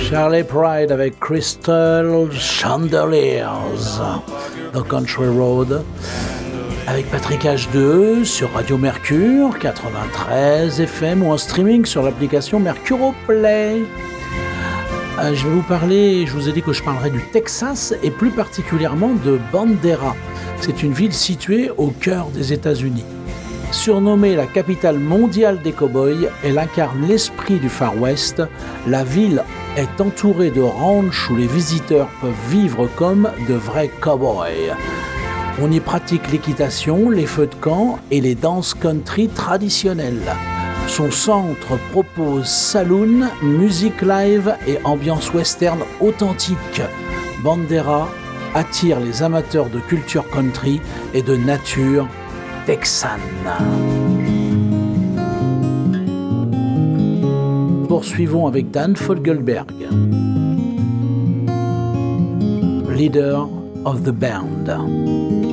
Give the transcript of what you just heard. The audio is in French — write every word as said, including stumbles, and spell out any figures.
Charlie Pride avec Crystal Chandeliers, The Country Road, avec Patrick H deux sur Radio Mercure quatre-vingt-treize F M ou en streaming sur l'application Mercuro Play. Euh, je vais vous parler, je vous ai dit que je parlerai du Texas et plus particulièrement de Bandera. C'est une ville située au cœur des États-Unis. Surnommée la capitale mondiale des cow-boys, elle incarne l'esprit du Far West. La ville est entourée de ranchs où les visiteurs peuvent vivre comme de vrais cow-boys. On y pratique l'équitation, les feux de camp et les danses country traditionnelles. Son centre propose saloon, musique live et ambiance western authentique. Bandera attire les amateurs de culture country et de nature texane. Poursuivons avec Dan Fogelberg, leader of the band.